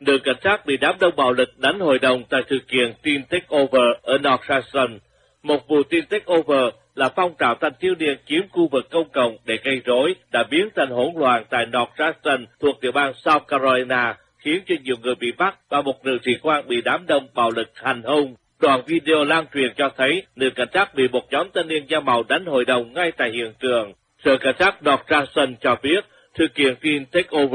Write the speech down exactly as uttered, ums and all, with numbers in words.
Nữ cảnh sát bị đám đông bạo lực đánh hội đồng tại sự kiện Teen Takeover ở North Charleston. Một vụ Teen Takeover là phong trào thanh thiếu niên chiếm khu vực công cộng để gây rối đã biến thành hỗn loạn tại North Charleston thuộc địa bang South Carolina, khiến cho nhiều người bị bắt và một nữ sĩ quan bị đám đông bạo lực hành hung. Đoạn video lan truyền cho thấy nữ cảnh sát bị một nhóm thanh niên da màu đánh hội đồng ngay tại hiện trường. Sở cảnh sát North Charleston cho biết sự kiện Teen Takeover